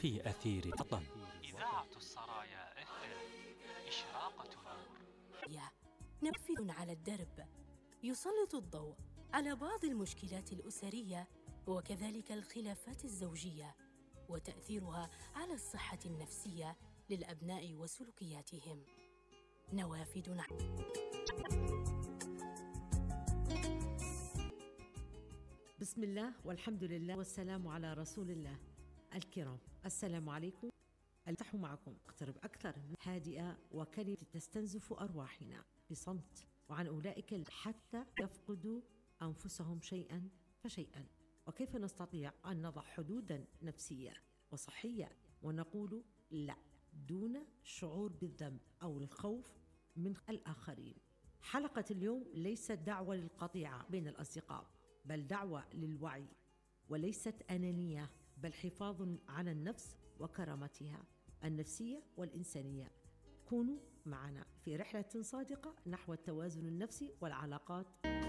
في أثير الوطن. إذاعة السرايا إشراقة نور. نافذ على الدرب يسلط الضوء على بعض المشكلات الأسرية وكذلك الخلافات الزوجية وتأثيرها على الصحة النفسية للأبناء وسلوكياتهم. نوافذ بسم الله والحمد لله والسلام على رسول الله. الكرام، السلام عليكم. ألتح معكم أقترب أكثر هادئة وكلمة تستنزف أرواحنا بصمت، وعن أولئك حتى يفقدوا أنفسهم شيئا فشيئا، وكيف نستطيع أن نضع حدودا نفسية وصحية ونقول لا دون شعور بالذنب أو الخوف من الآخرين. حلقة اليوم ليست دعوة للقطيعة بين الأصدقاء، بل دعوة للوعي، وليست أنانية بل حفاظ على النفس وكرامتها النفسية والإنسانية. كونوا معنا في رحلة صادقة نحو التوازن النفسي والعلاقات